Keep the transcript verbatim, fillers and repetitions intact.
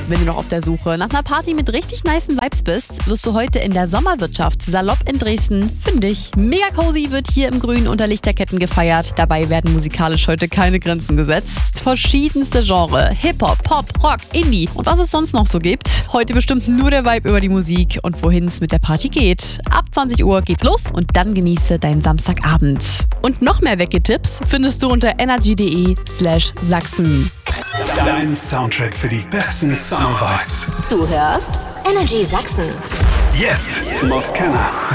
Wenn du noch auf der Suche nach einer Party mit richtig nicen Vibes bist, wirst du heute in der Sommerwirtschaft Salopp in Dresden fündig. Mega cozy wird hier im Grün unter Lichterketten gefeiert. Dabei werden musikalisch heute keine Grenzen gesetzt. Verschiedenste Genre, Hip-Hop, Pop, Rock, Indie und was es sonst noch so gibt. Heute bestimmt nur der Vibe über die Musik und wohin es mit der Party geht. Ab zwanzig Uhr geht's los und dann genieße deinen Samstagabend. Und noch mehr Wecke-Tipps findest du unter energy.de slash Sachsen. Dein Soundtrack für die besten Summer Vibes. Du hörst Energy Sachsen. Jetzt Moskana.